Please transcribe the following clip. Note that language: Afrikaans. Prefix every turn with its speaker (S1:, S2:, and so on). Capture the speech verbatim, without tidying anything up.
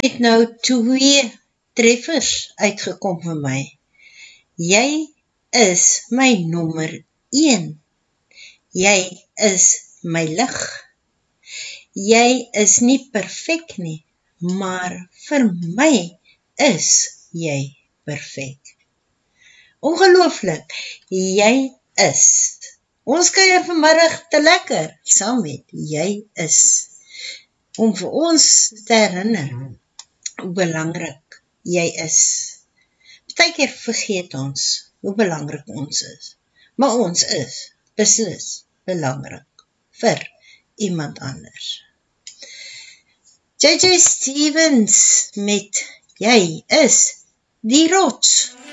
S1: het nou twee treffers uitgekom vir my. Jy is my nommer een. Jy is my lig. Jy is nie perfek nie, maar vir my is jy perfek. Ongelooflik, jy is. Ons kuier vanmiddag te lekker, saam met jy is. Om vir ons te herinner hoe belangrik jy is. Partykeer vergeet ons hoe belangrik ons is. Maar ons is beslis belangrik vir iemand anders. J J Stevens met jy is die rots.